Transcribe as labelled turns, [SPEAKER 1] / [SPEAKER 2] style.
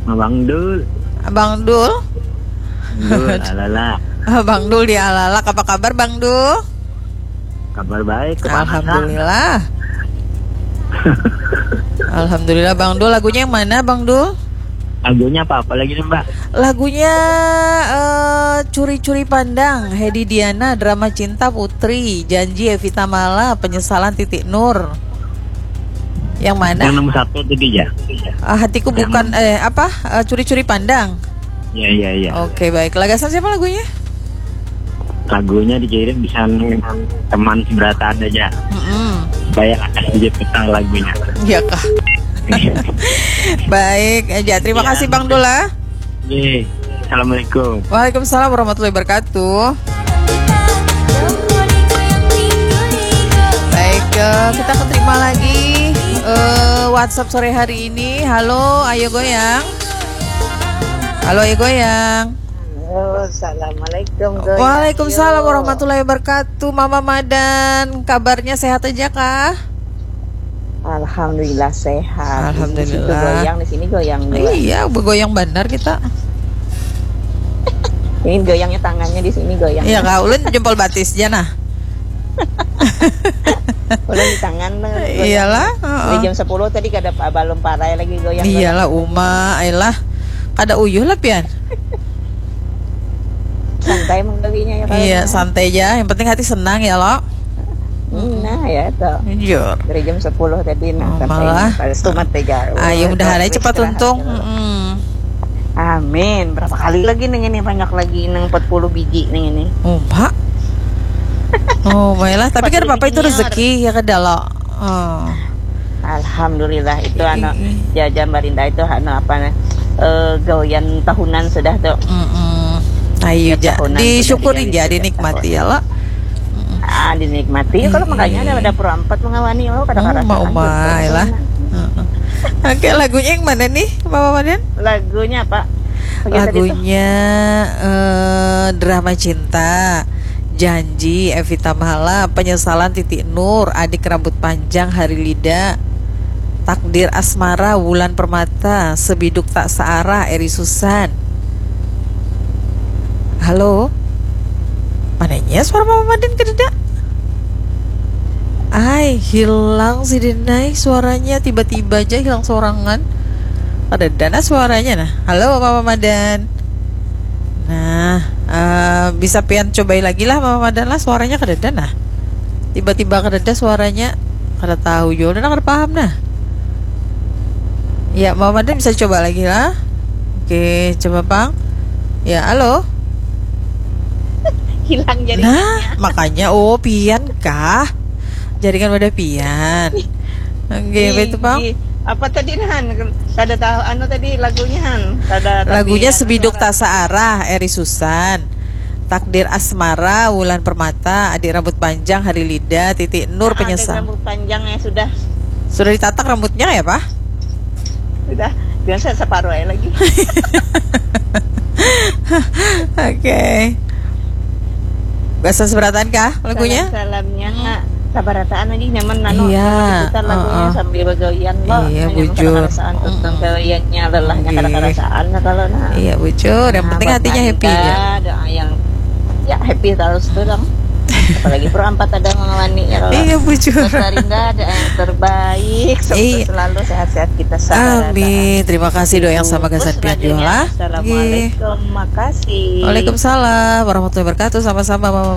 [SPEAKER 1] Abang Dul.
[SPEAKER 2] Abang Dul.
[SPEAKER 1] Dul, alala.
[SPEAKER 2] Bang Dul di Alalak, apa kabar Bang Dul?
[SPEAKER 1] Kabar baik, kepanasan.
[SPEAKER 2] Alhamdulillah. Alhamdulillah Bang Dul, lagunya yang mana Bang Dul?
[SPEAKER 1] Lagunya apa lagi nih Mbak?
[SPEAKER 2] Lagunya Curi-Curi Pandang, Hedi Diana, Drama Cinta Putri, Janji Evita Mala, Penyesalan Titik Nur. Yang mana?
[SPEAKER 1] Yang nomor 1 tadi ya.
[SPEAKER 2] Hatiku bukan Curi-Curi Pandang.
[SPEAKER 1] Iya.
[SPEAKER 2] Oke, baik. Lagasan siapa lagunya?
[SPEAKER 1] Lagunya dikirim bisa teman seberatan aja. Saya akan menjadi lagunya.
[SPEAKER 2] Iya kah? Baik, ya terima kasih Bang Dula.
[SPEAKER 1] Assalamualaikum.
[SPEAKER 2] Waalaikumsalam warahmatullahi wabarakatuh. Baik, kita akan terima lagi WhatsApp sore hari ini. Halo, ayo goyang. Halo, ayo goyang.
[SPEAKER 3] Assalamualaikum.
[SPEAKER 2] Waalaikumsalam warahmatullahi wabarakatuh. Mama Madan, kabarnya sehat aja kah?
[SPEAKER 3] Alhamdulillah sehat.
[SPEAKER 2] Alhamdulillah.
[SPEAKER 3] Goyang di sini goyang juga.
[SPEAKER 2] Iya, bergoyang benar kita.
[SPEAKER 3] Ini goyangnya tangannya di sini goyang.
[SPEAKER 2] Iya, Kak Ulun jempol batis jana.
[SPEAKER 3] Ulun di tangan.
[SPEAKER 2] Iyalah.
[SPEAKER 3] Di jam 10 tadi kada balum parai lagi goyang.
[SPEAKER 2] Iyalah Uma, ayolah. Kada uyuh lah pian.
[SPEAKER 3] Santai menggawinya ya.
[SPEAKER 2] Iya, santai aja. Yang penting hati senang ya lo.
[SPEAKER 3] Nah ya tuh.
[SPEAKER 2] Jujur.
[SPEAKER 3] Dari jam 10 tadi
[SPEAKER 2] malah.
[SPEAKER 3] sampai stumat tegar.
[SPEAKER 2] Ayo mudah-mudahan cepat untung.
[SPEAKER 3] Amin. Berapa kali lagi nih ini banyak lagi nang 40 biji nih ini.
[SPEAKER 2] Oh, Pak. Oh, baiklah. Tapi kan Bapak itu rezeki ya kada lo.
[SPEAKER 3] Alhamdulillah itu jajan Barinda itu apa gawean tahunan sudah tuh.
[SPEAKER 2] Ayo disyukuri aja, dinikmati ya lo.
[SPEAKER 3] Dinikmati kalau makanya ada perempat mengawani kadang-kadang
[SPEAKER 2] lah. Oke, lagunya yang mana nih Mama Madan?
[SPEAKER 3] Lagunya apa?
[SPEAKER 2] Lagunya Drama Cinta, Janji Evita Mala, Penyesalan Titik Nur, Adik Rambut Panjang, Hari Lida, Takdir Asmara, Wulan Permata, Sebiduk Tak Searah, Eri Susan. Halo, mananya suara Mama Madan kededa? Ay, hilang si Denai suaranya, tiba-tiba aja hilang sorangan. Ada dana suaranya nah. Halo Mama Madan. Nah, bisa pian cobain lagi lah Mama Madan lah, suaranya kededa nah. Tiba-tiba kededa suaranya, kada tahu yo, dan kada paham nah. Ya, Mama Madan bisa coba lagi lah. Oke, coba Bang. Ya, halo.
[SPEAKER 3] Hilang jaringannya.
[SPEAKER 2] Nah, makanya pian kah? Jaringan pada pian. Oke, itu Bang.
[SPEAKER 3] Apa tadi Han? Kada tahu tadi lagunya Han.
[SPEAKER 2] Lagunya Sebiduk Tak Searah, Eri Susan. Takdir Asmara, Wulan Permata, Adik Rambut Panjang, Hari Lida, Titik Nur, Penyesal.
[SPEAKER 3] Adik Rambut Panjang ya sudah.
[SPEAKER 2] Sudah ditatak rambutnya ya, Pak?
[SPEAKER 3] Sudah. Biasa separuh aja lagi.
[SPEAKER 2] Oke. Bahasa seberatan kah lagunya?
[SPEAKER 3] Salamnya sabarataan aja nyaman
[SPEAKER 2] iya,
[SPEAKER 3] kita lagunya sambil bergoyang loh.
[SPEAKER 2] Iya, bujur.
[SPEAKER 3] Tentang goyangnya lelahnya kadang-kadang kalau
[SPEAKER 2] iya, bujur. Yang penting hatinya happy aja.
[SPEAKER 3] Ada yang happy terus tuh dong. Apalagi perempat ada mengawani ya loh.
[SPEAKER 2] Iya, bujur.
[SPEAKER 3] Barinda ada yang terbaik. Selalu sehat-sehat kita sabarata.
[SPEAKER 2] Amin. Terima kasih doa yang sama Gasan Pianjola.
[SPEAKER 3] Assalamualaikum. Makasih.
[SPEAKER 2] Waalaikumsalam warahmatullahi wabarakatuh. Sama-sama Mama